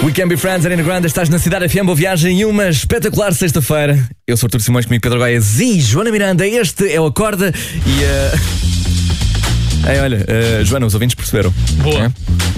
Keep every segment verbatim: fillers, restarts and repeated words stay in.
We Can Be Friends, Ariana Grande, estás na Cidade F M, boa viagem e uma espetacular sexta-feira. Eu sou Artur Simões, comigo Pedro Goiás e Joana Miranda. Este é o Acorda e... Uh... Ei, olha, uh, Joana, os ouvintes perceberam. Boa. É?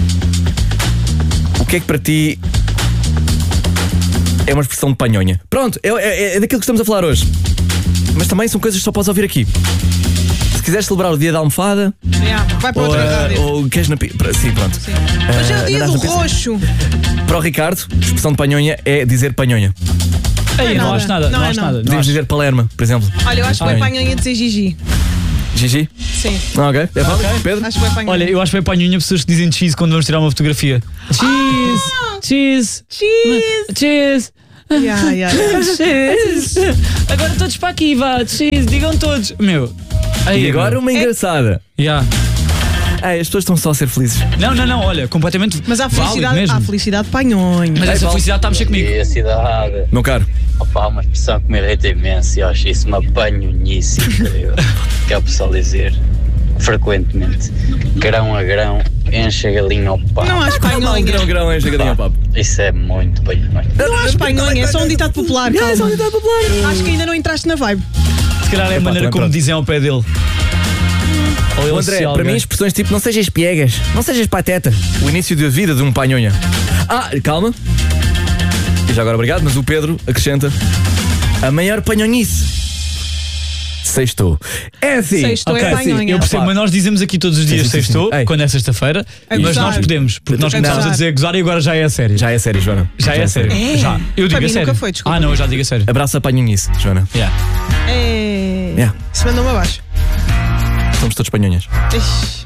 O que é que para ti é uma expressão de panhonha? Pronto, é, é, é daquilo que estamos a falar hoje. Mas também são coisas que só podes ouvir aqui. Se quiseres celebrar o dia da almofada, yeah, vai para ou, outra uh, rádio. ou queres na... Sim, pronto. Sim. Hoje é o dia uh, do roxo. Para o Ricardo, a expressão de panhonha é dizer panhonha. Ei, não, não acho nada, não, não é acho não. nada. Podemos dizer Palerma, por exemplo. Olha, eu acho que Ai. foi panhonha dizer Gigi. Gigi? Sim. Ah, ok. É válido, Ok. Pedro? Acho que foi panhonha. Olha, eu acho que foi panhunha pessoas que dizem cheese quando vamos tirar uma fotografia. Cheese! Cheese! Cheese! Cheese! Yeah, yeah, yeah. Cheese! Agora todos para aqui, vá, cheese, digam todos. Meu. Aí, E agora meu. uma engraçada. Yeah. Ah, as pessoas estão só a ser felizes. Não, não, não, olha, completamente. Mas há válido felicidade, mesmo. há felicidade panhonha. Mas essa Paulo. felicidade está a mexer comigo. E a cidade, Meu caro, opa, uma expressão que me irrita imenso e eu acho isso uma panhonice incrível, que é o pessoal dizer frequentemente, grão a grão, enche a galinha ao papo. Não acho panhonha. grão, grão, é chegadinho ao papo. Isso é muito panhonha. Não acho panhonha, é só um ditado popular. É só um Calma. ditado popular. Acho que ainda não entraste na vibe. Se calhar é a Epá, maneira também como pronto. dizem ao pé dele. Ou ele O se André, para alguém- mim, expressões tipo não sejas piegas, não sejas pateta. O início da vida de um panhonha. Ah, calma. E já agora obrigado, mas o Pedro acrescenta a maior panhonhice. Sextou. É assim. Sextou Ok, é panhonha. eu percebo, mas nós dizemos aqui todos os dias sim, sim, sim. sextou, Ei. quando é sexta-feira, A mas gozar. nós podemos, porque nós A começamos gozar. a dizer gozar e agora já é a sério. Já é sério, Joana. Já é a sério. É? Já. Eu digo Para a mim sério. nunca foi, desculpa. Ah, não, eu já digo a sério. Abraça a panhonhice, Joana. Yeah. É. Yeah. Se mandou-me abaixo. Somos todos panhonhas. Ixi.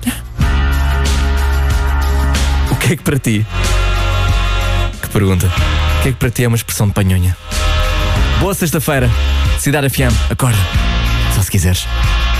O que é que para ti? Que pergunta. O que é que para ti é uma expressão de panhonha? Boa sexta-feira. Cidade F M, acorda. Só se quiseres.